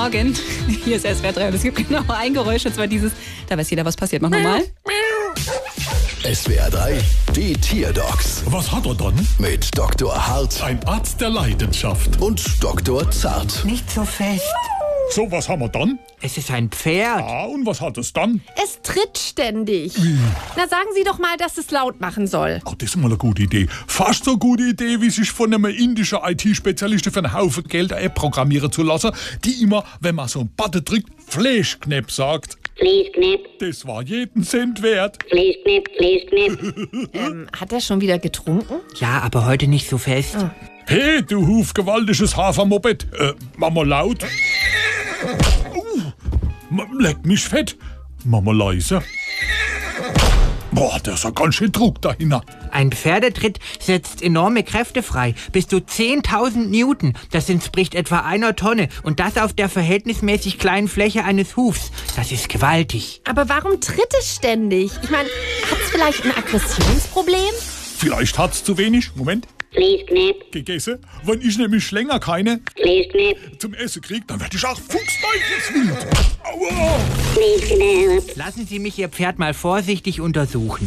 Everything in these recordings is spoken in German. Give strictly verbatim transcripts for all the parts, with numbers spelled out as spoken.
Morgen. Hier ist S W R drei und es gibt genau ein Geräusch, und zwar dieses, da weiß jeder, was passiert. Mach nochmal. S W R drei, die Tierdocs Was hat er dann? mit Doktor Hart Ein Arzt der Leidenschaft. und Doktor Zart. Nicht so fest. So, was haben wir dann? Es ist ein Pferd. Ah, und was hat es dann? Es tritt ständig. Na, sagen Sie doch mal, dass es laut machen soll. Ach, das ist mal eine gute Idee. Fast so eine gute Idee, wie sich von einem indischen I T-Spezialisten für einen Haufen Geld eine App programmieren zu lassen, die immer, wenn man so einen Button drückt, Fleischknepp sagt. Fleischknepp, Das war jeden Cent wert. Fleischknepp, Fleischknepp. Ähm, hat er schon wieder getrunken? Ja, aber heute nicht so fest. Hey, du hufgewaltiges Hafermoped. Äh, Mama laut. Uh, ma- leck mich fett. Mama leise. Boah, da ist ja ganz schön Druck dahinter. Ein Pferdetritt setzt enorme Kräfte frei. Bis zu zehntausend Newton. Das entspricht etwa einer Tonne. Und das auf der verhältnismäßig kleinen Fläche eines Hufs. Das ist gewaltig. Aber warum tritt es ständig? Ich meine, hat es vielleicht ein Aggressionsproblem? Vielleicht hat's zu wenig, Moment, Fleischknepp, gegessen. Wenn ich nämlich länger keine Fleischknepp, zum Essen krieg, dann werd ich auch fuchsteufelswild. Aua! Fleischknepp. Lassen Sie mich Ihr Pferd mal vorsichtig untersuchen.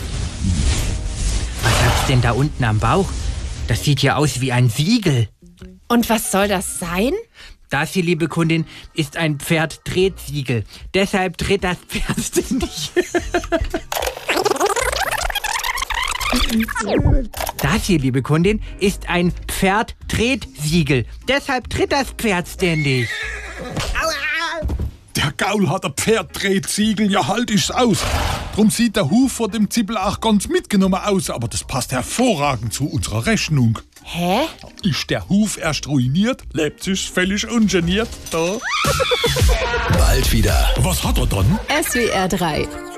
Was hat's denn da unten am Bauch? Das sieht ja aus wie ein Siegel. Und was soll das sein? Das hier, liebe Kundin, ist ein Pferd-Tretsiegel. Deshalb tritt das Pferd ständig. Das hier, liebe Kundin, ist ein Pferd-Tretsiegel. Deshalb tritt das Pferd ständig. Der Gaul hat ein Pferddrehtsiegel, ja halt ich's aus. Drum sieht der Huf vor dem Zippel auch ganz mitgenommen aus, aber das passt hervorragend zu unserer Rechnung. Hä? Ist der Huf erst ruiniert, lebt sich völlig ungeniert. Da. Bald wieder. Was hat er dann? S W R drei.